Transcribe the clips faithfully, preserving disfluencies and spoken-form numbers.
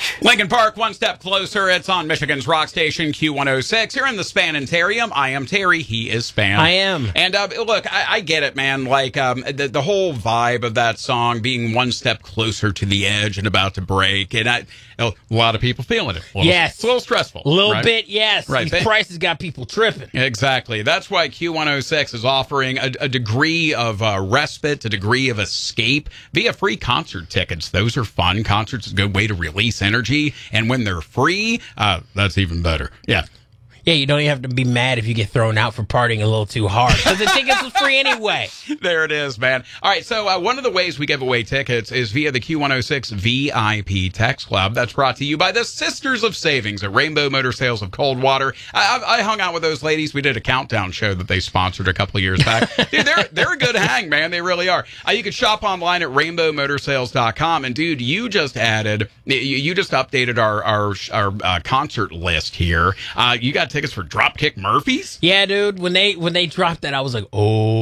Lincoln Park, one step closer. It's on Michigan's rock station, Q one oh six. Here in the Spanitarium, I am Terry. He is Span. I am. And uh, look, I, I get it, man. Like um, the, the whole vibe of that song being one step closer to the edge and about to break. And I, a lot of people feeling it. A little, yes. It's a little stressful. A little right? bit, yes. Right. These prices got people tripping. Exactly. That's why Q one oh six is offering a, a degree of uh, respite, a degree of escape via free concert tickets. Those are fun. Concerts is a good way to release energy. And when they're free, uh, that's even better. Yeah. Yeah, you don't even have to be mad if you get thrown out for partying a little too hard, because the tickets was free anyway. There it is, man. All right, so uh, one of the ways we give away tickets is via the Q one oh six V I P Text Club. That's brought to you by the Sisters of Savings at Rainbow Motor Sales of Coldwater. I, I, I hung out with those ladies. We did a countdown show that they sponsored a couple of years back. Dude, they're, they're a good hang, man. They really are. Uh, you can shop online at rainbow motor sales dot com. And, dude, you just added, you, you just updated our, our, our uh, concert list here. Uh, you got tickets for Dropkick Murphys? Yeah, dude. When they when they dropped that, I was like,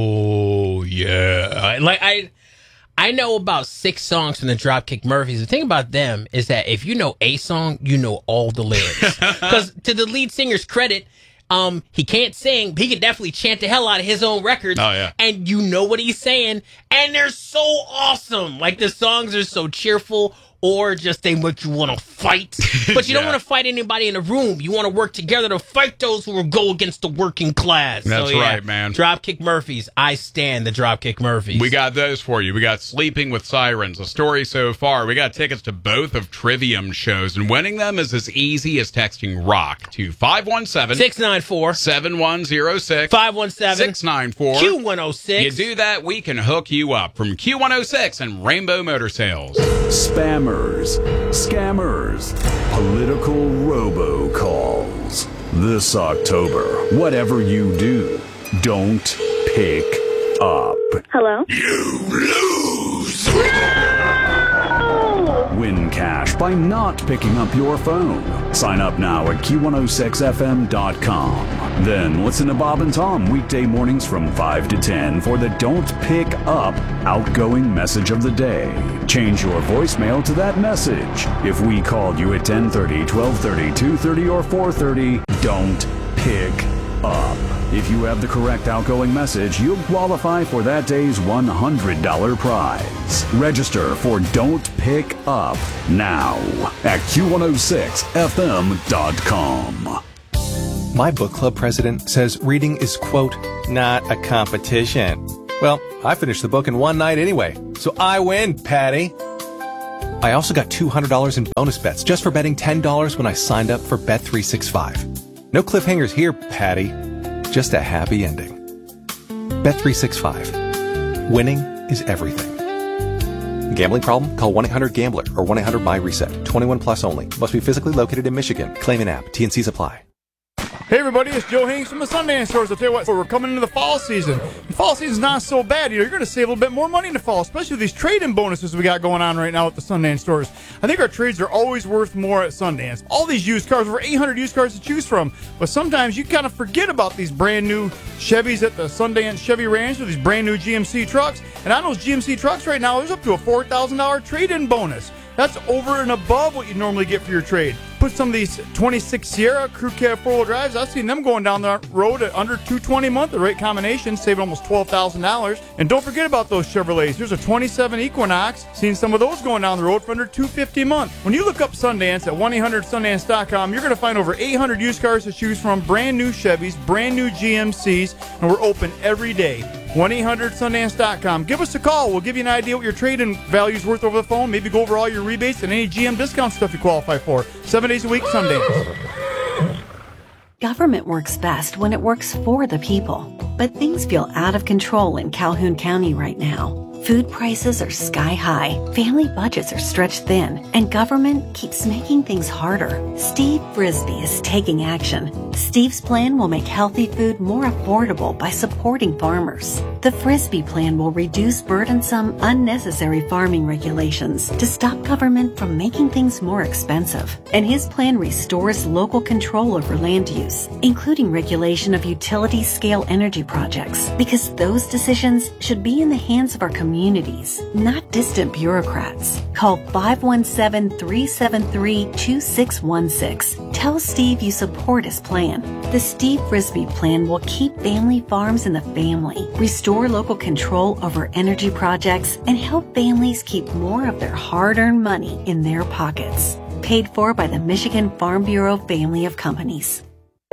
oh yeah. Like I I know about six songs from the Dropkick Murphys. The thing about them is that if you know a song, you know all the lyrics. Because to the lead singer's credit, um, he can't sing, but he can definitely chant the hell out of his own records. Oh yeah. And you know what he's saying, and they're so awesome. Like the songs are so cheerful. Or just they make you want to fight. But you yeah. don't want to fight anybody in the room. You want to work together to fight those who will go against the working class. That's so, yeah, right, man. Dropkick Murphys. I stand the Dropkick Murphys. We got those for you. We got Sleeping with Sirens, a story so far. We got tickets to both of Trivium shows, and winning them is as easy as texting ROCK to five one seven, six nine four, seven one zero six, five one seven, six nine four, Q one oh six. You do that, we can hook you up from Q one oh six and Rainbow Motor Sales. Spammers, scammers, political robocalls. This October, whatever you do, don't pick up. Hello? You lose! Win cash by not picking up your phone. Sign up now at Q one oh six F M dot com. Then listen to Bob and Tom weekday mornings from five to ten for the Don't Pick Up outgoing message of the day. Change your voicemail to that message. If we called you at ten thirty, twelve thirty, two thirty, or four thirty, don't pick up. If you have the correct outgoing message, you'll qualify for that day's one hundred dollars prize. Register for Don't Pick Up now at Q one oh six F M dot com. My book club president says reading is, quote, not a competition. Well, I finished the book in one night anyway, so I win, Patty. I also got two hundred dollars in bonus bets just for betting ten dollars when I signed up for Bet three sixty-five. No cliffhangers here, Patty. Just a happy ending. Bet three sixty-five. Winning is everything. Gambling problem? Call one eight hundred gambler or one eight hundred my reset. twenty-one plus only. Must be physically located in Michigan. Claim an app. T and C's apply. Hey everybody, it's Joe Haynes from the Sundance Stores. I'll tell you what, we're coming into the fall season. The fall season's not so bad. You know, you're going to save a little bit more money in the fall, especially with these trade-in bonuses we got going on right now at the Sundance Stores. I think our trades are always worth more at Sundance. All these used cars, over eight hundred used cars to choose from. But sometimes you kind of forget about these brand new Chevys at the Sundance Chevy Ranch or these brand new G M C trucks. And on those G M C trucks right now, there's up to a four thousand dollars trade-in bonus. That's over and above what you normally get for your trade. Put some of these twenty-six Sierra Crew Cab four-wheel drives, I've seen them going down the road at under two hundred twenty dollars a month, the right combination, saving almost twelve thousand dollars. And don't forget about those Chevrolets. Here's a twenty-seven Equinox, seen some of those going down the road for under two hundred fifty dollars a month. When you look up Sundance at one eight hundred Sundance dot com, you're going to find over eight hundred used cars to choose from, brand new Chevys, brand new G M Cs, and we're open every day. one eight hundred Sundance dot com. Give us a call. We'll give you an idea what your trade-in value is worth over the phone. Maybe go over all your rebates and any G M discount stuff you qualify for. Seven days a week, Sundance. Government works best when it works for the people. But things feel out of control in Calhoun County right now. Food prices are sky high, family budgets are stretched thin, and government keeps making things harder. Steve Frisbee is taking action. Steve's plan will make healthy food more affordable by supporting farmers. The Frisbee plan will reduce burdensome, unnecessary farming regulations to stop government from making things more expensive. And his plan restores local control over land use, including regulation of utility-scale energy projects, because those decisions should be in the hands of our community communities, not distant bureaucrats. Call five one seven, three seven three, two six one six. Tell Steve you support his plan. The Steve Frisbee plan will keep family farms in the family, restore local control over energy projects, and help families keep more of their hard-earned money in their pockets. Paid for by the Michigan Farm Bureau family of companies.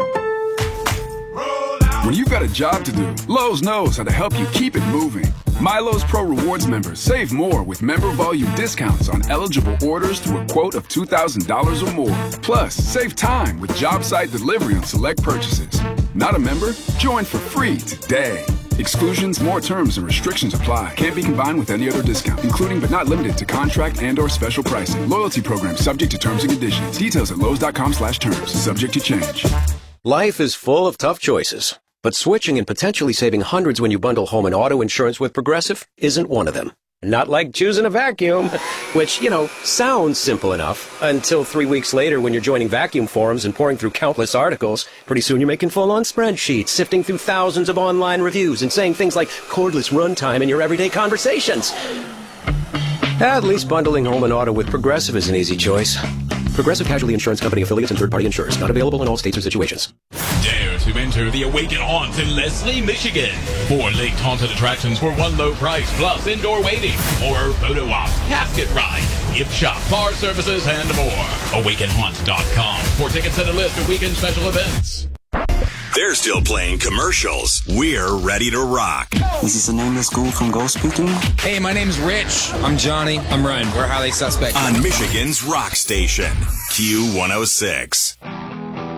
When you've got a job to do, Lowe's knows how to help you keep it moving. My Lowe's Pro Rewards members save more with member volume discounts on eligible orders through a quote of two thousand dollars or more. Plus, save time with job site delivery on select purchases. Not a member? Join for free today. Exclusions, more terms, and restrictions apply. Can't be combined with any other discount, including but not limited to contract and or special pricing. Loyalty program subject to terms and conditions. Details at lowes.com slash terms. Subject to change. Life is full of tough choices, but switching and potentially saving hundreds when you bundle home and auto insurance with Progressive isn't one of them. Not like choosing a vacuum, which, you know, sounds simple enough until three weeks later when you're joining vacuum forums and pouring through countless articles. Pretty soon you're making full-on spreadsheets, sifting through thousands of online reviews and saying things like cordless runtime in your everyday conversations. At least bundling home and auto with Progressive is an easy choice. Progressive Casualty Insurance Company affiliates and third-party insurers. Not available in all states or situations. Dare to enter the Awaken Haunts in Leslie, Michigan. Four linked haunted attractions for one low price, plus indoor waiting, horror photo ops, casket ride, gift shop, bar services, and more. awaken haunt dot com for tickets and a list of weekend special events. They're still playing commercials. We're ready to rock. Is this a nameless ghoul from Ghost Speaking? Hey, my name's Rich. I'm Johnny. I'm Ryan. We're highly suspect. On Michigan's rock station, Q one oh six.